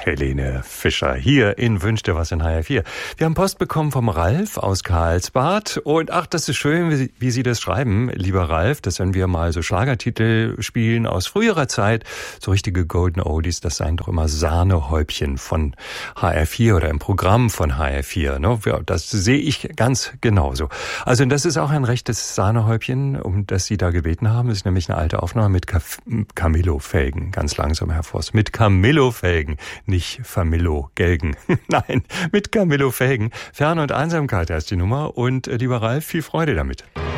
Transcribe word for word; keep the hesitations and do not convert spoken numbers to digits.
Helene Fischer hier in Wünsch dir was in H R vier. Wir haben Post bekommen vom Ralf aus Karlsbad und ach, das ist schön, wie Sie, wie Sie das schreiben, lieber Ralf, dass wenn wir mal so Schlagertitel spielen aus früherer Zeit, so richtige Golden Oldies, das seien doch immer Sahnehäubchen von H R vier oder im Programm von H R vier. Ne? Ja, das sehe ich ganz genauso. Also das ist auch ein rechtes Sahnehäubchen, um das Sie da gebeten haben. Das ist nämlich eine alte Aufnahme mit Camillo-Felgen, ganz langsam, Herr Voss, mit Camillo-Felgen. Nicht Famillo-Gelgen. Nein, mit Camillo Felgen. Ferne und Einsamkeit heißt die Nummer. Und äh, lieber Ralf, viel Freude damit.